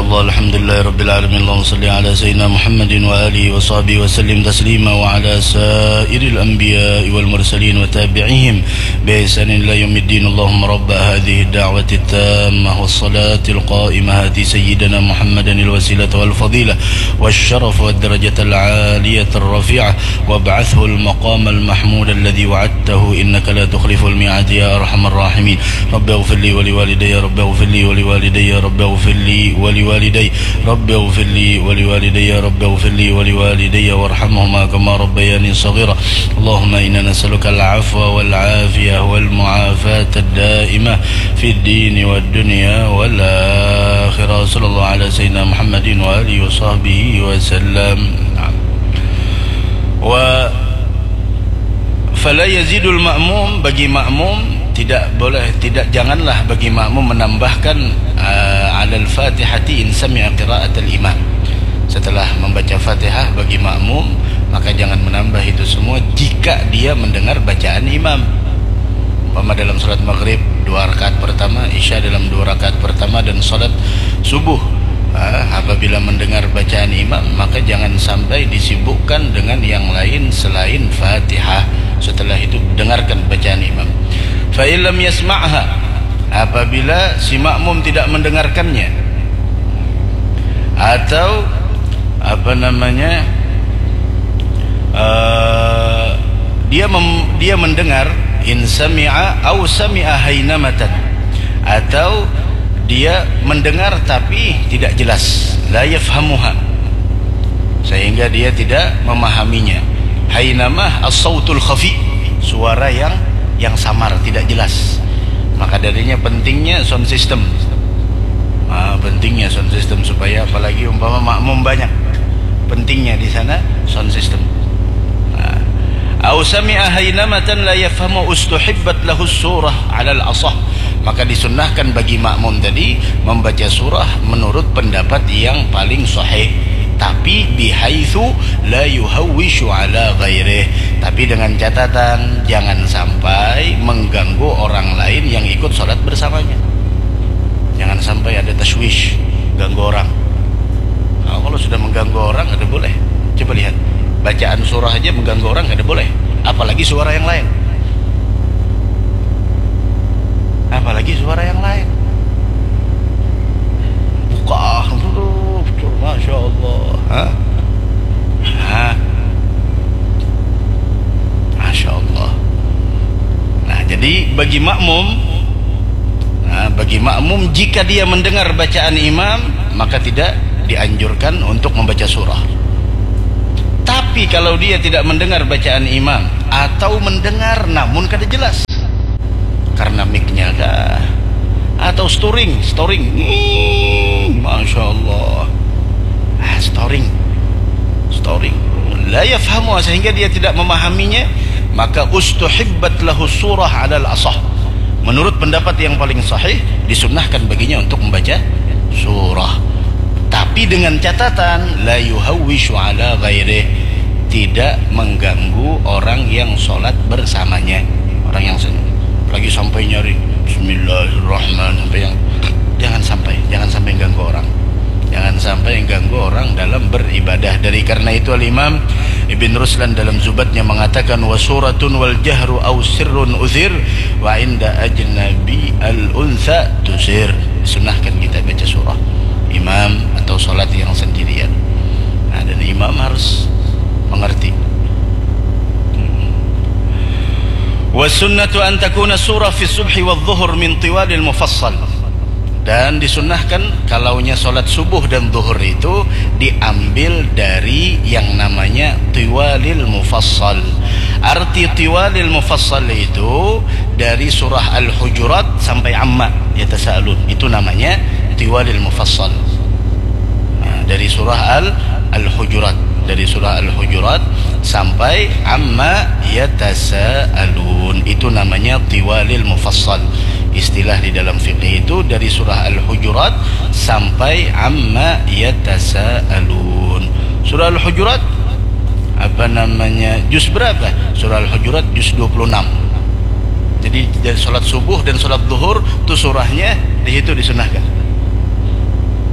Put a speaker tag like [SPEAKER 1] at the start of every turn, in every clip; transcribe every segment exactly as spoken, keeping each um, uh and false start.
[SPEAKER 1] الله الحمد لله رب العالمين اللهم صل على سيدنا محمد وآله وصحبه وسلم تسليما وعلى سائر الأنبياء والمرسلين وتابعيهم بإحسان إلى يوم الدين اللهم رب هذه الدعوة التامة والصلاة القائمة هات سيدنا محمدا الوسيلة والفضيلة والشرف والدرجة العالية الرفيعة وابعثه المقام المحمود الذي وعدته إنك لا تخلف الميعاد يا أرحم الراحمين رب اغفر لي ولوالدي رب اغفر لي ولوالدي رب اغفر لي ولوالدي رب اغفر لي ولوالدي رب اغفر لي ولوالدي وارحمهما كما ربياني صغيرا اللهم إنا نسألك العفو والعافية والمعافاة الدائمة في الدين والدنيا والآخرة صلى الله على سيدنا محمد وآله وصحبه وسلم و فلا يزيد المأموم bagi makmum tidak boleh tidak janganlah bagi makmum menambahkan uh, alal fatihati in sami'a qira'at al-imam setelah membaca Fatihah bagi makmum maka jangan menambah itu semua jika dia mendengar bacaan imam. Umpama dalam salat maghrib dua rakaat pertama, isya dalam dua rakaat pertama dan salat subuh uh, apabila mendengar bacaan imam maka jangan sampai disibukkan dengan yang lain selain Fatihah. Setelah itu dengarkan bacaan imam. Fa illam yasma'ha apabila si makmum tidak mendengarkannya atau apa namanya uh, dia mem, dia mendengar in sami'a au sami'a hainamatan atau dia mendengar tapi tidak jelas la yafhamuha sehingga dia tidak memahaminya. Hainamah as-sautul khafi suara yang yang samar tidak jelas maka darinya pentingnya sound system ah, pentingnya sound system supaya apalagi umpama makmum banyak pentingnya di sana sound system au sami'a hainamatan la yafhamu ustuhibbat lahu surah 'ala al-asah maka disunnahkan bagi makmum tadi membaca surah menurut pendapat yang paling sahih tapi bihaitsu la yuhawwishu ala ghairih tapi dengan catatan jangan sampai mengganggu orang lain yang ikut salat bersamanya. Jangan sampai ada tashwish ganggu orang. Nah, kalau sudah mengganggu orang ada boleh. Coba lihat bacaan surah aja mengganggu orang ada boleh apalagi suara yang lain apalagi suara yang lain buka dulu Masya Allah ha? Ha? Masya Allah. Nah jadi bagi makmum nah, bagi makmum jika dia mendengar bacaan imam maka tidak dianjurkan untuk membaca surah. Tapi kalau dia tidak mendengar bacaan imam atau mendengar namun kada jelas karena mic-nya dah atau storing storing hmm, Masya Allah ah, storing storing la yafhamu sehingga dia tidak memahaminya maka ustuhibbat lahu surah 'ala al-asah menurut pendapat yang paling sahih disunnahkan baginya untuk membaca surah tapi dengan catatan la yuhawwishu 'ala ghairih tidak mengganggu orang yang sholat bersamanya orang yang lagi sampai nyari Bismillahirrahmanirrahim sampai yang jangan sampai jangan sampai ganggu orang jangan sampai ganggu orang dalam beribadah. Dari karena itu al-Imam Ibn Ruslan dalam Zubatnya mengatakan wa suratun wal jahru aw sirrun uthir wa inda ajnabi al-untha tusir. Sunahkan kita baca surah imam atau salat yang sendirian. Nah, dan imam harus mengerti. Wa sunnatu an takuna surah fi subhi wal dhuhur min tiwalil mufassal. Dan disunnahkan kalaunya solat subuh dan zuhur itu diambil dari yang namanya tiwalil mufassal. Arti tiwalil mufassal itu dari surah Al-Hujurat sampai Amma yatasaalun itu namanya tiwalil mufassal. Nah, dari surah Al Al-Hujurat dari surah Al-Hujurat sampai Amma yatasaalun itu namanya tiwalil mufassal. Istilah di dalam fikih itu dari surah Al-Hujurat sampai Amma yatasaalun. Surah Al-Hujurat apa namanya juz berapa? Surah Al-Hujurat juz dua puluh enam. Jadi dari salat subuh dan salat zuhur itu surahnya di situ disunahkan.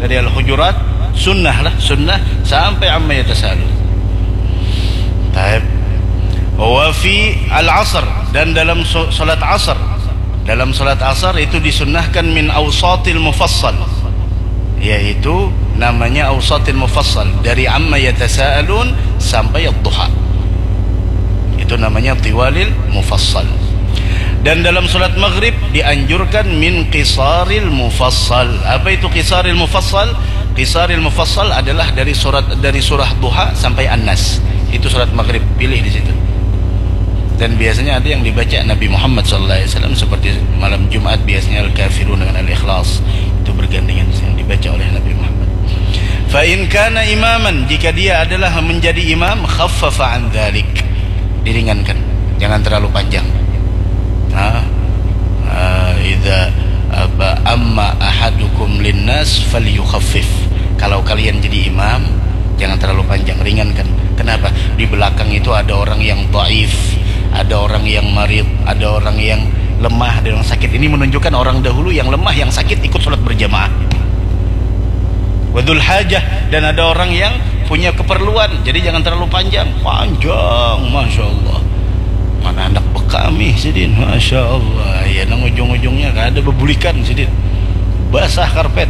[SPEAKER 1] dari Al-Hujurat, sunnah lah, sunnah sampai amma yatasaalun. Taib. Wa fi al-'asr, dan dalam salat asar, dalam salat asar itu disunnahkan min awsatil mufassal, yaitu namanya awsatil mufassal, dari amma yatasaalun sampai ad-duha, itu namanya tiwalil mufassal. Dan dalam salat maghrib dianjurkan min qisaril mufassal. Apa itu qisaril mufassal? Qisaril mufassal adalah dari surat dari surah duha sampai an-nas. Itu salat maghrib, pilih di situ. Dan biasanya ada yang dibaca Nabi Muhammad sallallahu alaihi wasallam, seperti malam Jumat biasanya Al-Kafirun dengan Al-Ikhlas, itu bergandengan yang dibaca oleh Nabi Muhammad. Fa in kana imaman, jika dia adalah menjadi imam, khaffafa an dzalik, diringankan, jangan terlalu panjang. Ha, uh, idza amma ahadukum linnas falyukhaffif. Kalau kalian jadi imam, jangan terlalu panjang, ringankan. Kenapa? Di belakang itu ada orang yang dhaif, ada orang yang marid, ada orang yang lemah, ada orang sakit. Ini menunjukkan orang dahulu yang lemah, yang sakit ikut sholat berjamaah. Wadul hajah, dan ada orang yang punya keperluan, jadi jangan terlalu panjang. Panjang, masya Allah. Mana anak bekami sidin, masya Allah. Ya, nang ujung-ujungnya gak ada bebulikan sidin, basah karpet.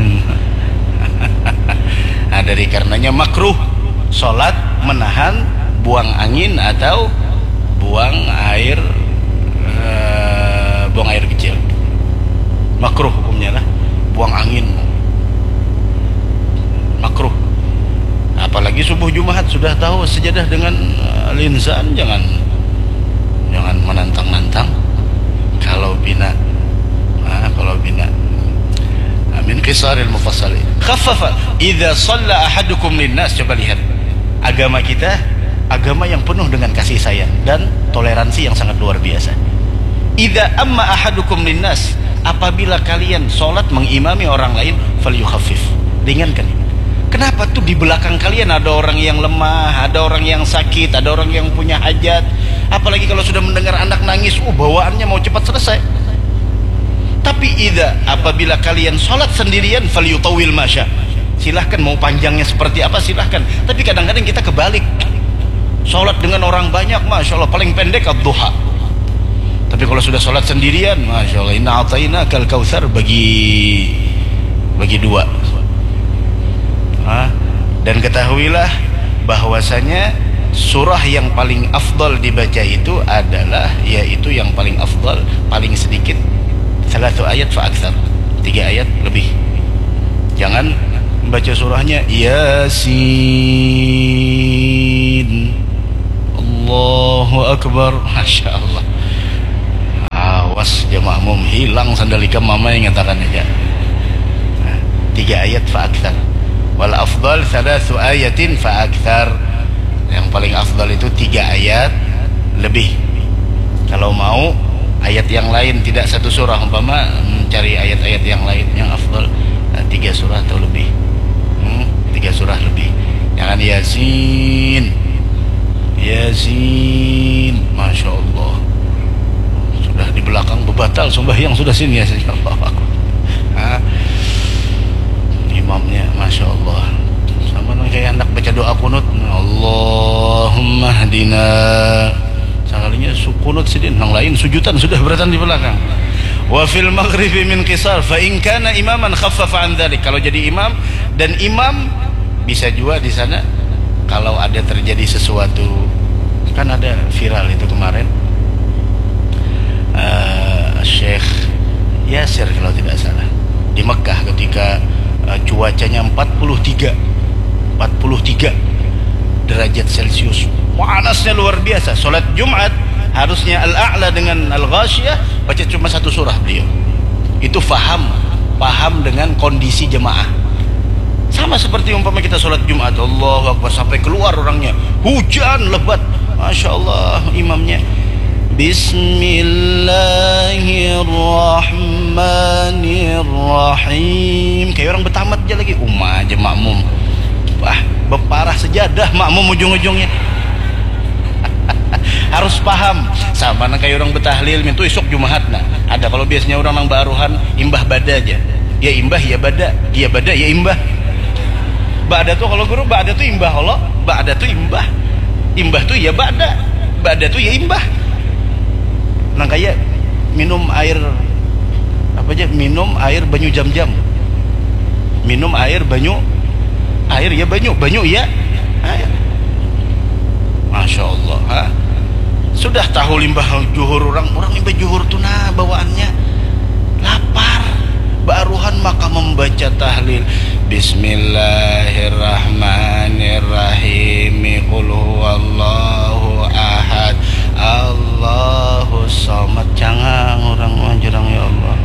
[SPEAKER 1] Nah, dari karenanya makruh sholat menahan buang angin atau buang air, uh, buang air kecil. Makruh hukumnya lah, buang angin makruh. Apalagi subuh Jumat sudah tahu sejadah dengan uh, linsan, jangan jangan menantang-nantang. Kalau bina, nah, kalau bina min qisaril mufassali khaffafa idza shalla ahadukum linnas. Coba lihat agama kita, agama yang penuh dengan kasih sayang dan toleransi yang sangat luar biasa. Idza amma ahadukum linnas, apabila kalian salat mengimami orang lain, falyukhaffif, ringankan. Kenapa tuh di belakang kalian ada orang yang lemah, ada orang yang sakit, ada orang yang punya hajat. Apalagi kalau sudah mendengar anak nangis, oh bawaannya mau cepat selesai. Tapi idza, apabila kalian sholat sendirian, falyutawil masya, silahkan mau panjangnya seperti apa silahkan. Tapi kadang-kadang kita kebalik, sholat dengan orang banyak, masya Allah paling pendek ad-duha. Tapi kalau sudah sholat sendirian, masya Allah, inna a'tainakal kautsar, bagi bagi dua. Ha? Dan ketahuilah bahwasanya surah yang paling afdal dibaca itu adalah, yaitu yang paling afdal, paling sedikit, salatu ayat fa aktsar, tiga ayat lebih. Jangan membaca surahnya Yasin, Allahu Akbar, masya Allah. Awas jemaah mum, hilang sandalika mama yang ngatakan aja. Nah, tiga ayat fa aktsar. Wal afdal thalathu ayatin fa akthar. Yang paling afdal itu tiga ayat lebih. Kalau mau ayat yang lain, tidak satu surah, umpama mencari ayat-ayat yang lain yang afdal, nah, tiga surah atau lebih. hmm, tiga surah lebih. Jangan Yasin, Yasin, masya Allah. Sudah di belakang bebatal sembahyang sudah sini ya, ha? Imamnya masya Allah sama kayak anak baca doa kunut, Allahumma hdina, sekalinya kunut sidin, yang lain sujudan sudah beratan di belakang. Wa fil maghribi min qisar fa in kana imaman khaffafa an dzalik. Kalau jadi imam, dan imam bisa juga di sana kalau ada terjadi sesuatu, kan ada viral itu kemarin, uh, Syekh Yasir kalau tidak salah di Mekah ketika Uh, cuacanya empat puluh tiga derajat Celcius, panasnya luar biasa. Salat Jumat harusnya al-a'la dengan al-ghasyiyah, baca cuma satu surah beliau. Itu faham, paham dengan kondisi jemaah. Sama seperti umpama kita salat Jumat, Allahu Akbar, sampai keluar orangnya, hujan lebat, masya Allah, imamnya Bismillahirrahmanirrahim, kayak orang bertamat aja lagi. Umma aja makmum, wah beparah sejadah makmum ujung-ujungnya. Harus paham, sama kayak orang betahlil itu isuk Jumat. Nah ada, kalau biasanya orang nang baruhan imbah bada aja, ya imbah ya bada, ya bada ya imbah. Bada tuh kalau guru, bada tuh imbah Allah, bada tuh imbah, imbah tuh ya bada, bada tuh ya imbah. Nah kayak minum air apa aja, minum air banyu jam-jam, minum air banyu, air ya banyu, banyu ya air. Masya Allah, ha? Sudah tahu limbah juhur orang, orang limbah juhur tuh nah bawaannya lapar, baruhan maka membaca tahlil Bismillahirrahmanirrahim, qul huwallahu ahad, Allahu samad. Jangan orang manjurang ya Allah.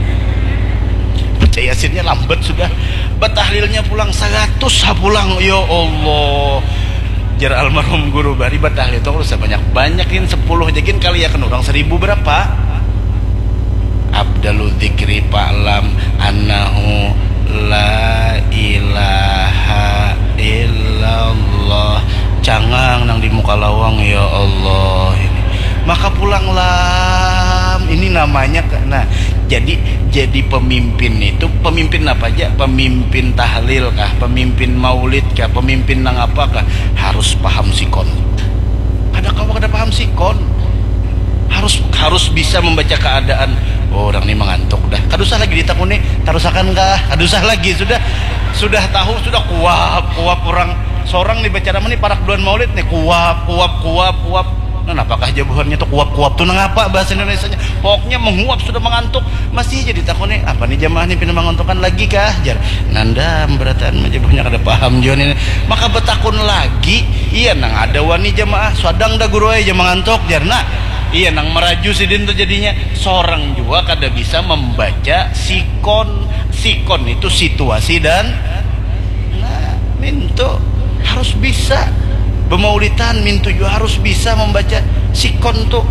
[SPEAKER 1] Baca yasinnya lambat sudah, batahlilnya pulang seratus ha pulang ya Allah. Jar almarhum guru bari batahlil itu harus banyak-banyakin sepuluh jagin kali ya kan orang seribu berapa? Abdalu dzikri fa'lam annahu la ilaha illallah. Cangang nang di muka lawang ya Allah ini. Maka pulanglah, ini namanya. Nah jadi jadi pemimpin itu pemimpin apa aja, pemimpin tahlil kah, pemimpin maulid kah, pemimpin nang apakah, harus paham sikon. Ada kamu kada paham sikon, harus harus bisa membaca keadaan. Oh, orang ini mengantuk dah, kadusah lagi ditakuni, tarusakan kah, kadusah lagi, sudah sudah tahu, sudah kuap kuap orang seorang dibaca nama nih parak bulan maulid nih, kuap kuap kuap kuap. Nah, apakah jawabannya tuh kuap-kuap tuh nang apa bahasa Indonesianya? Pokoknya menguap, sudah mengantuk, masih jadi takutnya apa nih jamaah nih pindah mengantukkan lagi kah? Jar nanda beratan majabahnya kada paham Jon ini. Maka betakun lagi, iya nang ada wani jamaah sadang dah guru aja mengantuk jar. Nah, iya nang meraju sidin tuh jadinya seorang juga kada bisa membaca sikon. Sikon itu situasi dan nah, mintu harus bisa. Bemaulitan mintu juga harus bisa membaca sikon tuh.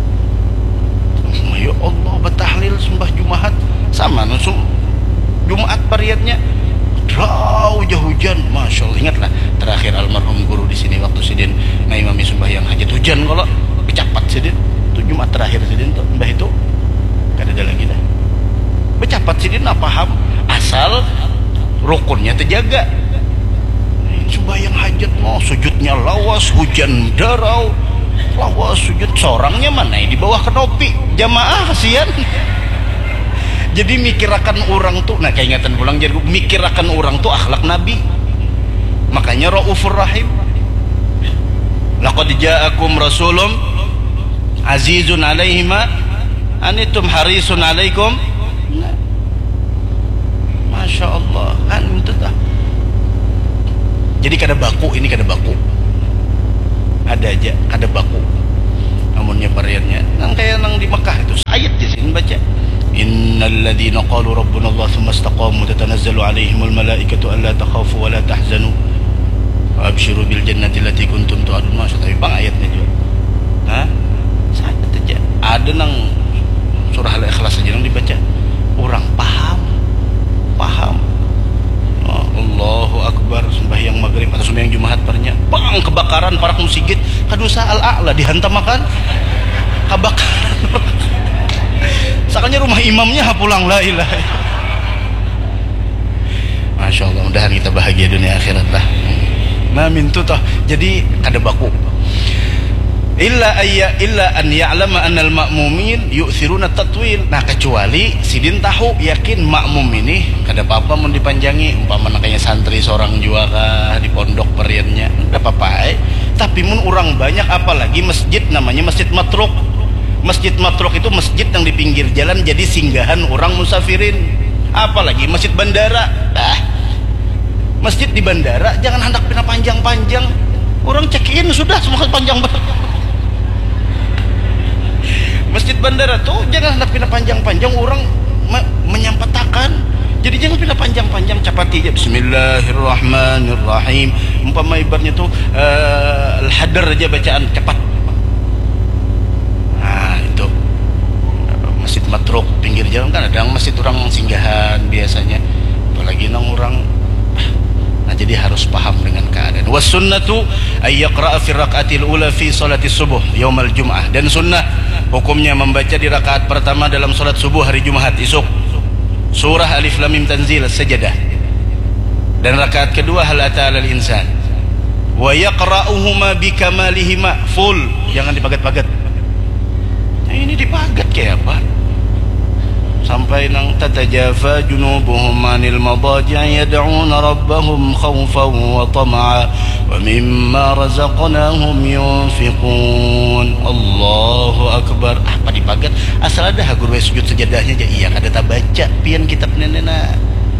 [SPEAKER 1] Ya Allah, betahlil sembah Jumat sama nusum Jumat pariatnya draw jauh hujan. Masya Allah, ingatlah terakhir almarhum guru di sini waktu sidin ngaimami sembahyang hajat hujan kalau kecapat sidin tuh Jumat terakhir sidin tuh mbah itu kada ada lagi dah becapat sidin apa paham asal rukunnya terjaga. Sembahyang hajat mau sujudnya lawas, hujan darau, lawas sujud, seorangnya mana di bawah kenopi jamaah kasihan. Jadi mikirakan orang tuh, nah keingatan pulang jadi mikirakan orang tuh akhlak Nabi. Makanya Raufur Rahim. Laqad ja'akum rasulun azizun alaihi ma anitum harisun alaikum. Nah, Masya Allah, kan itu dah. Jadi kada baku, ini kada baku, ada aja kada baku. Namunnya variannya, nang kayak nang di Mekah itu ayat di sini baca. Innal ladzina qalu rabbuna Allah tsumma istaqamu tatanazzalu alaihimul malaikatu alla takhafu wa la tahzanu wa abshiru bil jannati allati kuntum tu'adun. Maksudnya bang ayatnya juga. Hah? Saya aja. Ada nang surah Al-Ikhlas aja nang dibaca. Orang paham, paham. Oh, Allahu Akbar sembahyang maghrib atau sembahyang Jumat parnya bang kebakaran parak musigit kadusa al-a'la dihantam makan kebakaran. Sakanya rumah imamnya pulang la ilaha. Masya Allah, mudahan kita bahagia dunia akhirat lah. Nah mintu toh jadi kada baku. Illa ayya illa an ya'lama annal ma'mumin yu'thiruna tatwil. Nah kecuali sidin tahu yakin makmum ini kada apa-apa mau dipanjangi, umpama kayak santri seorang juga kah di pondok periannya kada apa-apa eh. Tapi mun orang banyak, apalagi masjid namanya masjid matruk. Masjid matruk itu masjid yang di pinggir jalan jadi singgahan orang musafirin. Apalagi masjid bandara. Dah. Masjid di bandara jangan hendak pina panjang-panjang. Orang check-in sudah semua panjang banget. Masjid bandara tuh jangan hendak pindah panjang-panjang, orang me menyampatakan. Jadi jangan pindah panjang-panjang, capati aja Bismillahirrahmanirrahim. Umpama ibaratnya tuh uh, al-hadar aja bacaan cepat. Nah itu masjid matruk pinggir jalan kan ada masjid orang singgahan biasanya, apalagi nang orang. Nah jadi harus paham dengan keadaan. Was sunnatu ay yaqra'a fi raq'atil ula fi salati subuh yaumal jum'ah. Dan sunnah hukumnya membaca di rakaat pertama dalam salat subuh hari Jumat esok. surah Alif Lam Mim Tanzil As-Sajdah, dan rakaat kedua hal ata 'alal insan. Wa yaqra'uhuma bikamalihima, full, jangan dipagat-pagat. Nah, ini dipagat kayak apa? Sampai nang tatajafa junubuhum anil madaji' yad'una rabbahum khawfan wa tama'a wa mimma razaqnahum yunfiqun. Allahu akbar. Apa dipagat? Asal ada hagur we sujud sejadahnya aja iya kada ta baca pian kitab nenena.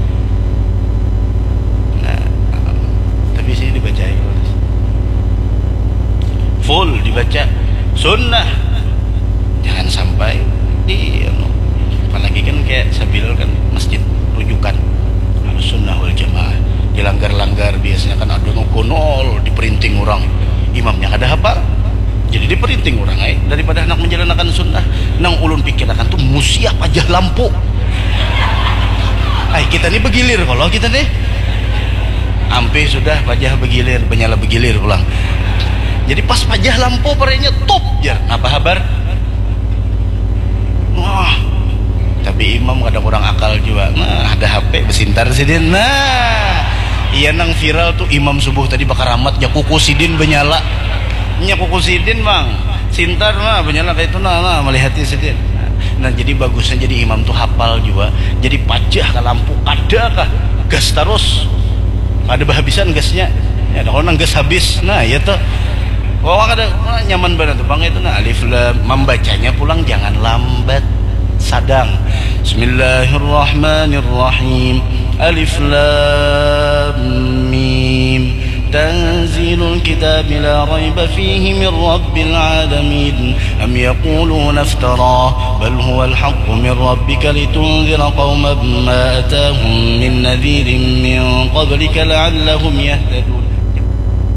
[SPEAKER 1] Nah, tapi sini dibaca full, dibaca sunnah. Jangan sampai di apalagi kan kayak Sabil kan masjid rujukan Sunnah wal Jamaah, dilanggar-langgar biasanya kan ada nol di printing orang, imamnya ada hafal, jadi di printing orang ay. Daripada anak menjalankan sunnah nang ulun pikir akan tuh musiap aja lampu ay, kita nih begilir kalau kita nih ampe sudah pajah begilir, penyala begilir pulang. Jadi pas pajah lampu parenya top ya apa kabar. Wah, tapi imam kadang kurang akal juga. Nah, ada H P besintar sidin. Nah, iya nang viral tuh imam subuh tadi bakar amat nya kuku sidin benyala. Nya kuku sidin bang, sintar mah benyala kayak itu nah, nah melihat sidin. Nah, jadi bagusnya jadi imam tuh hafal juga. Jadi pajah ke lampu ada kah? Gas terus. Ada bahabisan gasnya. Ya, kalau nang gas habis. Nah, ya tuh. Oh, ada oh, nyaman banget tuh bang itu. Nah, alif lam, membacanya pulang jangan lambat, sadang. Bismillahirrahmanirrahim. Alif lam mim. Tanzilul kitab la raiba fihi min rabbil alamin. Am yaquluna iftara bal huwa al-haqqu min rabbika litunzira qauman ma atahum min nadhirin min qablika la'allahum yahtadun.